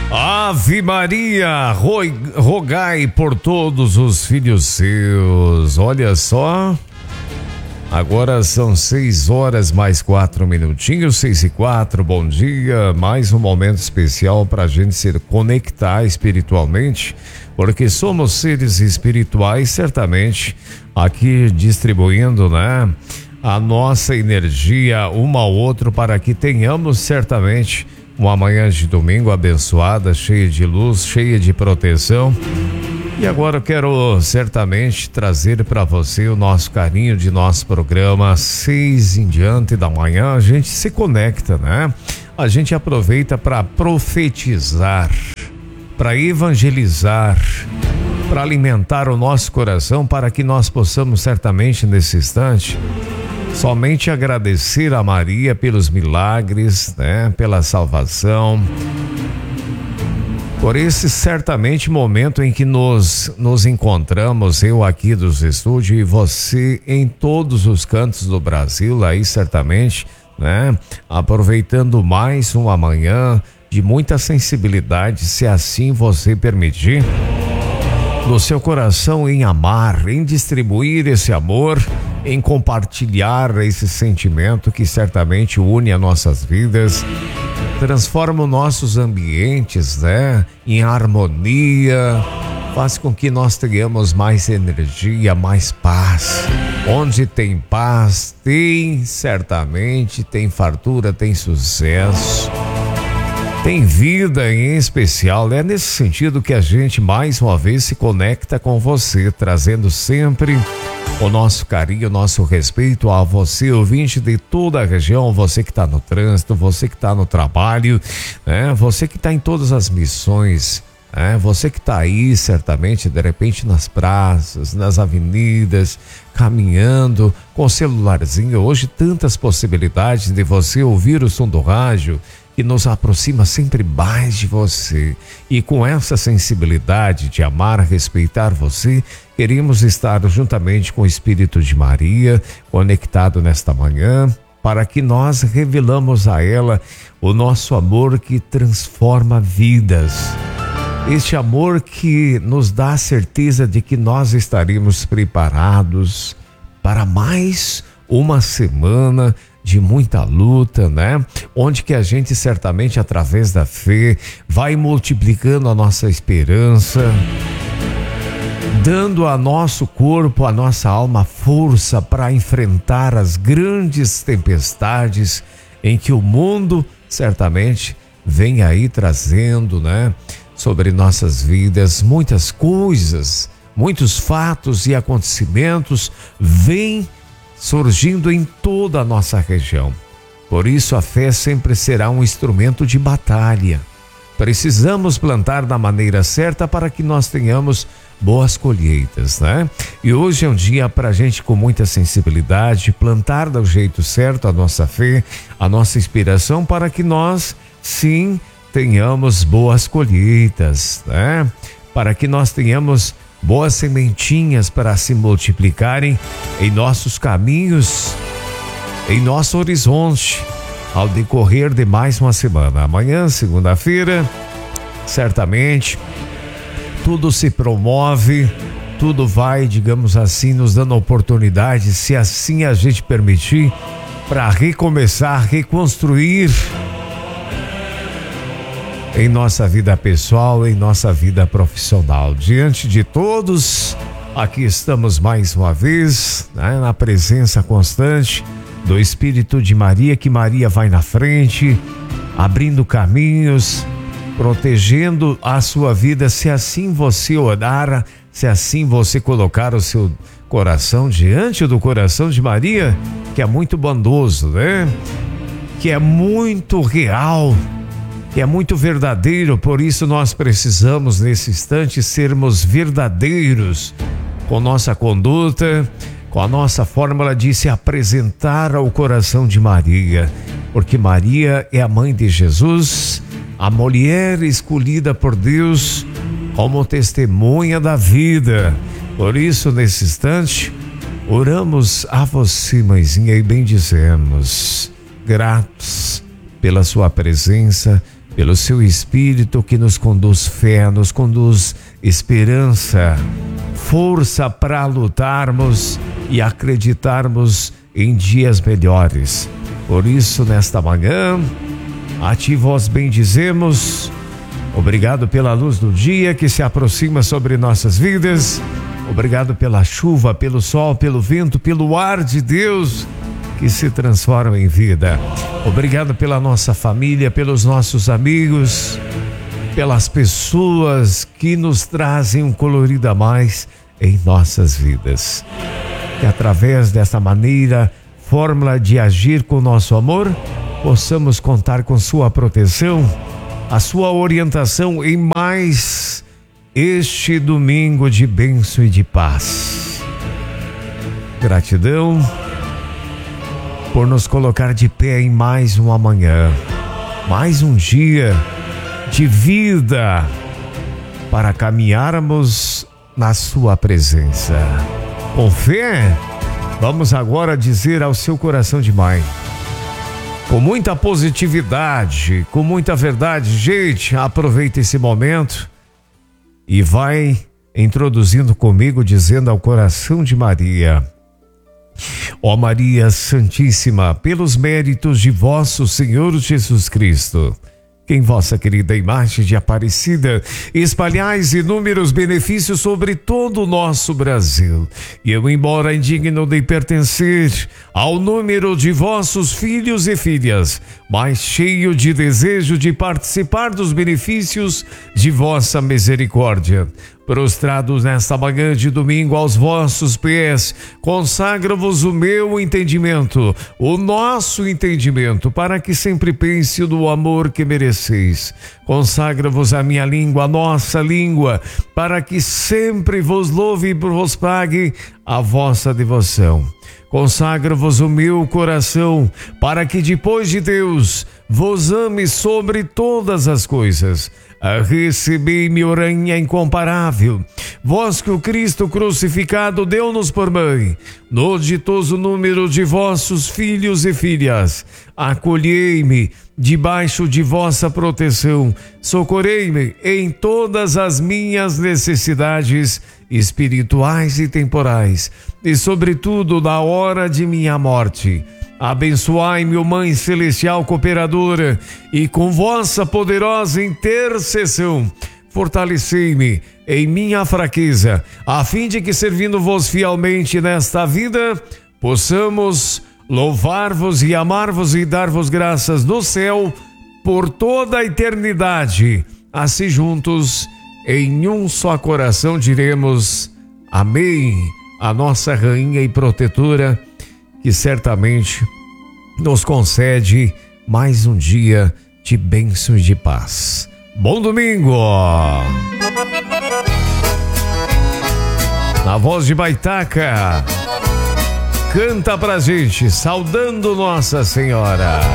Ave Maria, rogai por todos os filhos seus. Olha só, agora são 6 horas mais 4 minutinhos, 6:04. Bom dia, mais um momento especial para a gente se conectar espiritualmente, porque somos seres espirituais, certamente, aqui distribuindo, né, a nossa energia um ao outro para que tenhamos certamente uma manhã de domingo abençoada, cheia de luz, cheia de proteção. E agora eu quero certamente trazer para você o nosso carinho de nosso programa. 6 em diante da manhã a gente se conecta, né? A gente aproveita para profetizar, para evangelizar, para alimentar o nosso coração, para que nós possamos certamente nesse instante somente agradecer a Maria pelos milagres, né? Pela salvação, por esse certamente momento em que nos encontramos, eu aqui dos estúdios e você em todos os cantos do Brasil, aí certamente, né? Aproveitando mais uma manhã de muita sensibilidade, se assim você permitir, no seu coração em amar, em distribuir esse amor, em compartilhar esse sentimento que certamente une as nossas vidas, transforma os nossos ambientes, né, em harmonia, faz com que nós tenhamos mais energia, mais paz. Onde tem paz, certamente tem fartura, tem sucesso, tem vida em especial. É nesse sentido que a gente mais uma vez se conecta com você, trazendo sempre o nosso carinho, o nosso respeito a você, ouvinte de toda a região, você que está no trânsito, você que está no trabalho, né? Você que está em todas as missões, né? Você que está aí certamente de repente nas praças, nas avenidas, caminhando com o celularzinho. Hoje tantas possibilidades de você ouvir o som do rádio, que nos aproxima sempre mais de você. E com essa sensibilidade de amar, respeitar você, queremos estar juntamente com o Espírito de Maria, conectado nesta manhã, para que nós revelamos a ela o nosso amor que transforma vidas. Este amor que nos dá a certeza de que nós estaremos preparados para mais uma semana de muita luta, né? Onde que a gente certamente através da fé vai multiplicando a nossa esperança, dando a nosso corpo, a nossa alma força para enfrentar as grandes tempestades em que o mundo certamente vem aí trazendo, né? Sobre nossas vidas, muitas coisas, muitos fatos e acontecimentos vêm surgindo em toda a nossa região. Por isso a fé sempre será um instrumento de batalha. Precisamos plantar da maneira certa para que nós tenhamos boas colheitas, né? E hoje é um dia para a gente com muita sensibilidade plantar do jeito certo a nossa fé, a nossa inspiração, para que nós sim tenhamos boas colheitas, né? Para que nós tenhamos boas sementinhas para se multiplicarem em nossos caminhos, em nosso horizonte, ao decorrer de mais uma semana. Amanhã, segunda-feira, certamente, tudo se promove, tudo vai, digamos assim, nos dando oportunidade, se assim a gente permitir, para recomeçar, reconstruir em nossa vida pessoal, em nossa vida profissional. Diante de todos, aqui estamos mais uma vez, né, na presença constante do Espírito de Maria, que Maria vai na frente, abrindo caminhos, protegendo a sua vida, se assim você orar, se assim você colocar o seu coração diante do coração de Maria, que é muito bondoso, né? Que é muito real, que é muito verdadeiro. Por isso nós precisamos nesse instante sermos verdadeiros com nossa conduta, com a nossa fórmula de se apresentar ao coração de Maria, porque Maria é a mãe de Jesus, a mulher escolhida por Deus como testemunha da vida. Por isso nesse instante oramos a você, mãezinha, e bendizemos, gratos pela sua presença, pelo seu Espírito que nos conduz fé, nos conduz esperança, força para lutarmos e acreditarmos em dias melhores. Por isso, nesta manhã, a Ti vós bendizemos. Obrigado pela luz do dia que se aproxima sobre nossas vidas. Obrigado pela chuva, pelo sol, pelo vento, pelo ar de Deus que se transforma em vida. Obrigado pela nossa família, pelos nossos amigos, pelas pessoas que nos trazem um colorido a mais em nossas vidas. Que através dessa maneira, fórmula de agir com nosso amor, possamos contar com sua proteção, a sua orientação em mais este domingo de bênção e de paz. Gratidão por nos colocar de pé em mais um amanhã, mais um dia de vida para caminharmos na sua presença. Com fé, vamos agora dizer ao seu coração de mãe, com muita positividade, com muita verdade, gente, aproveita esse momento e vai introduzindo comigo, dizendo ao coração de Maria: ó Maria Santíssima, pelos méritos de vosso Senhor Jesus Cristo, que em vossa querida imagem de Aparecida espalhais inúmeros benefícios sobre todo o nosso Brasil. E eu, embora indigno de pertencer ao número de vossos filhos e filhas, mas cheio de desejo de participar dos benefícios de vossa misericórdia, prostrados nesta manhã de domingo aos vossos pés, consagro-vos o meu entendimento, o nosso entendimento, para que sempre pense no amor que mereceis. Consagra-vos a minha língua, a nossa língua, para que sempre vos louve e vos pague a vossa devoção. Consagra-vos o meu coração, para que depois de Deus vos ame sobre todas as coisas. Recebei-me, rainha incomparável, vós que o Cristo crucificado deu-nos por mãe, no ditoso número de vossos filhos e filhas. Acolhei-me debaixo de vossa proteção, socorrei-me em todas as minhas necessidades espirituais e temporais, e sobretudo na hora de minha morte. Abençoai-me, ó Mãe Celestial Cooperadora, e com vossa poderosa intercessão, fortalecei-me em minha fraqueza, a fim de que, servindo-vos fielmente nesta vida, possamos louvar-vos e amar-vos e dar-vos graças no céu por toda a eternidade. Assim juntos, em um só coração, diremos amém, a nossa rainha e protetora, que certamente nos concede mais um dia de bênção e de paz. Bom domingo! Na voz de Baitaca, canta pra gente, saudando Nossa Senhora.